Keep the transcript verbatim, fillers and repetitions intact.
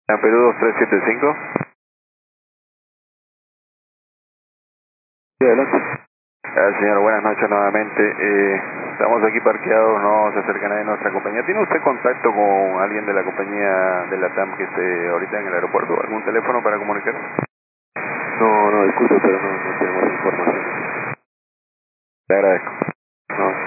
A Perú dos tres siete cinco. Sí, adelante. Ah, señor, buenas noches nuevamente. Eh, estamos aquí parqueados, no se acerca nadie de nuestra compañía. ¿Tiene usted contacto con alguien de la compañía de la T A M que esté ahorita en el aeropuerto? ¿Algún teléfono para comunicar? No, no, disculpe, pero no, no tenemos información. Le agradezco.